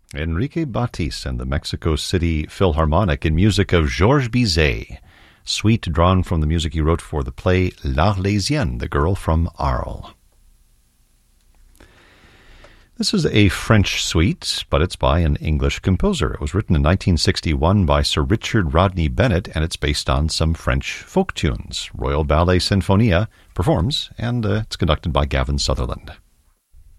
Enrique Batis and the Mexico City Philharmonic in music of Georges Bizet. Suite drawn from the music he wrote for the play L'Arlésienne, The Girl from Arles. This is a French suite, but it's by an English composer. It was written in 1961 by Sir Richard Rodney Bennett, and it's based on some French folk tunes. Royal Ballet Sinfonia performs, and it's conducted by Gavin Sutherland.